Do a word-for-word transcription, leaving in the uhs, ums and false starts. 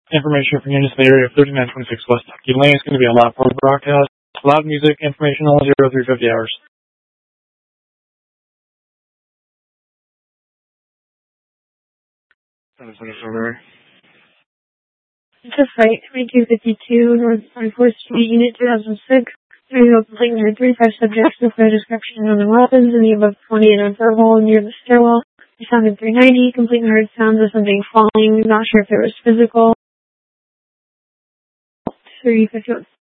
information for units in the area of thirty-nine twenty-six West Tucky Lane. It's going to be a loud phone broadcast. Loud music, information only zero three fifty hours. It's a Freight twenty-two fifty-two North twenty-fourth Street, Unit two thousand six. There you go, complete your thirty-five subjects with their description on the weapons in the above twenty and unverbal near the stairwell. You sounded three ninety, complete and heard sounds of something falling. Not sure if it was physical. three fifty-one.